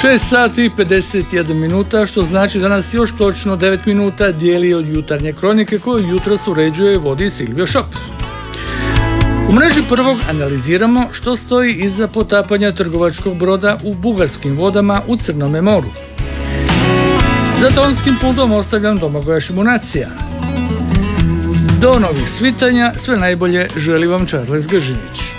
6 sati i 51 minuta, što znači da nas još točno 9 minuta dijeli od jutarnje kronike koju jutros uređuje i vodi Silvio Šop. U mreži prvog analiziramo što stoji iza potapanja trgovačkog broda u bugarskim vodama u Crnome moru. Za tonskim pultom ostavljam Domagoja Šimunacija. Do novih svitanja, sve najbolje želi vam Charles Gržinić.